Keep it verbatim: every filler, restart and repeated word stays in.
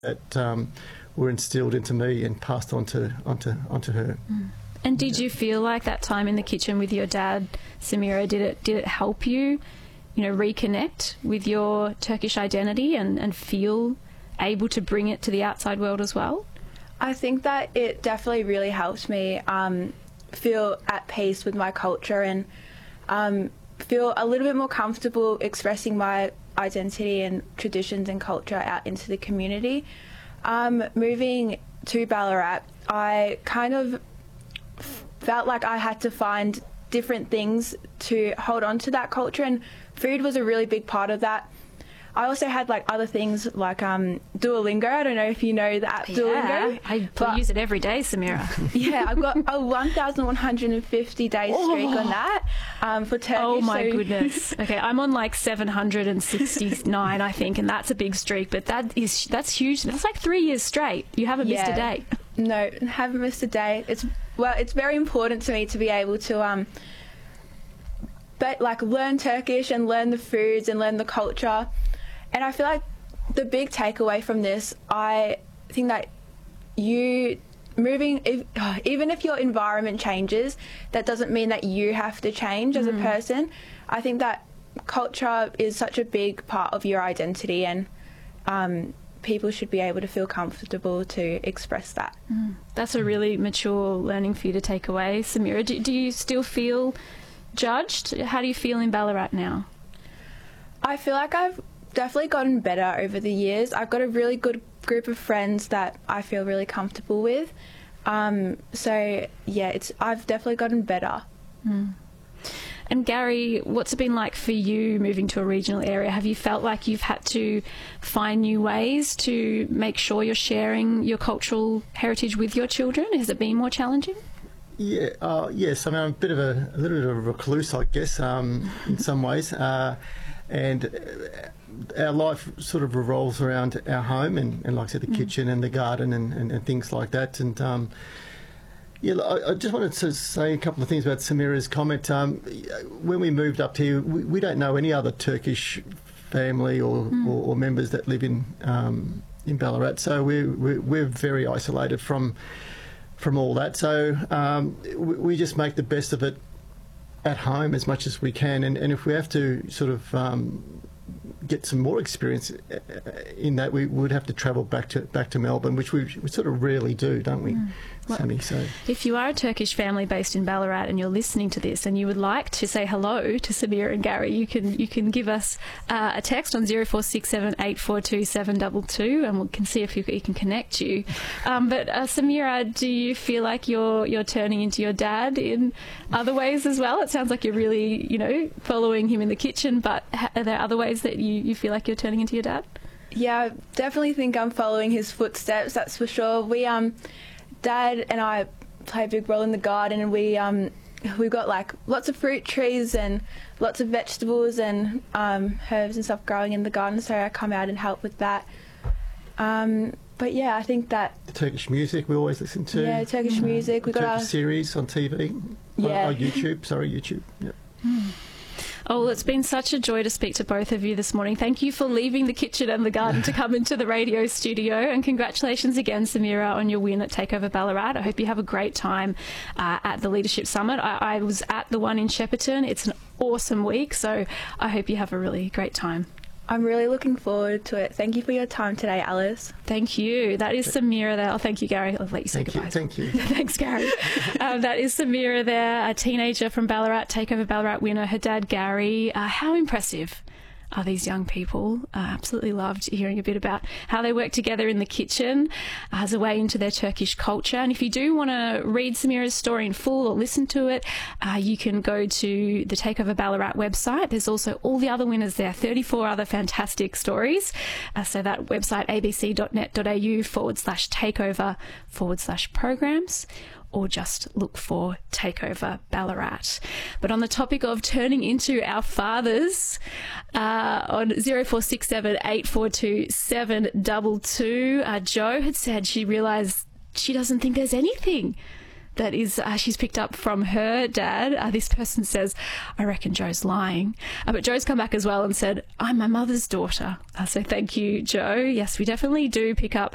that um, were instilled into me and passed on to onto onto her. Mm. And did you feel like that time in the kitchen with your dad, Samira, did it did it help you, you know, reconnect with your Turkish identity and, and feel able to bring it to the outside world as well? I think that it definitely really helped me um, feel at peace with my culture and um, feel a little bit more comfortable expressing my identity and traditions and culture out into the community. Um, moving to Ballarat, I kind of felt like I had to find different things to hold on to that culture, and food was a really big part of that. I also had like other things like um, Duolingo. I don't know if you know the app yeah, Duolingo. I but, use it every day, Samira. Yeah, I've got a one thousand one hundred fifty day streak oh. on that um, for Turkish. Oh my so goodness. Okay, I'm on like seven hundred sixty-nine, I think, and that's a big streak. But that is that's huge. That's like three years straight. You haven't yeah. missed a day. No, haven't missed a day. It's well, it's very important to me to be able to um, but like learn Turkish and learn the foods and learn the culture. And I feel like the big takeaway from this, I think that you moving, if, even if your environment changes, that doesn't mean that you have to change as mm. a person. I think that culture is such a big part of your identity, and um, people should be able to feel comfortable to express that. Mm. That's a really mature learning for you to take away. Samira, do, do you still feel judged? How do you feel in Ballarat now? I feel like I've definitely gotten better over the years. I've got a really good group of friends that I feel really comfortable with. Um, so yeah, it's I've definitely gotten better. Mm. And Gary, what's it been like for you moving to a regional area? Have you felt like you've had to find new ways to make sure you're sharing your cultural heritage with your children? Has it been more challenging? Yeah, uh, yes. I mean, I'm a bit of a, a little bit of a recluse, I guess, um, in some ways. Uh, and our life sort of revolves around our home and, and like I said, the mm. kitchen and the garden and, and, and things like that. And um, yeah, I, I just wanted to say a couple of things about Samira's comment. Um, when we moved up here, we, we don't know any other Turkish family or, mm. or, or members that live in um, in Ballarat, so we're, we're we're very isolated from from all that. So um, we, we just make the best of it at home as much as we can, and, and if we have to sort of um, get some more experience in that, we would have to travel back to back to Melbourne, which we, we sort of rarely do, don't we, mm. well, Sammy? So, if you are a Turkish family based in Ballarat and you're listening to this and you would like to say hello to Samira and Gary, you can you can give us uh, a text on zero four six seven eight four two seven two two, and we can see if we can connect you. Um, but uh, Samira, do you feel like you're you're turning into your dad in other ways as well? It sounds like you're really, you know, following him in the kitchen, but are there other ways that you, you feel like you're turning into your dad? Yeah, I definitely think I'm following his footsteps, that's for sure. We, um, Dad and I play a big role in the garden, and we, um, we've got like lots of fruit trees and lots of vegetables and um, herbs and stuff growing in the garden, so I come out and help with that. Um, but yeah, I think that... The Turkish music we always listen to. Yeah, Turkish mm. music. We've got Turkish our series on T V. Yeah. On, on YouTube, sorry, YouTube. Yep. Mm. Oh, well, it's been such a joy to speak to both of you this morning. Thank you for leaving the kitchen and the garden to come into the radio studio, and congratulations again, Samira, on your win at Takeover Ballarat. I hope you have a great time uh, at the Leadership Summit. I, I was at the one in Shepparton. It's an awesome week, so I hope you have a really great time. I'm really looking forward to it. Thank you for your time today, Alice. Thank you. That is Samira there. Oh, thank you, Gary. I'll let you say thank goodbye. You, thank you. Thanks, Gary. um, that is Samira there, a teenager from Ballarat, Takeover Ballarat winner. Her dad, Gary. Uh, how impressive are these young people? I uh, absolutely loved hearing a bit about how they work together in the kitchen as a way into their Turkish culture. And if you do want to read Samira's story in full or listen to it, uh, you can go to the Takeover Ballarat website. There's also all the other winners there, thirty-four other fantastic stories. Uh, so that website, abc.net.au forward slash takeover forward slash programs, or just look for Takeover Ballarat. But on the topic of turning into our fathers, uh, on zero four six seven eight four two seven two two, uh, Jo had said she realised she doesn't think there's anything that is uh, she's picked up from her dad. Uh, this person says, I reckon Jo's lying. Uh, but Jo's come back as well and said, I'm my mother's daughter. Uh, so thank you, Jo. Yes, we definitely do pick up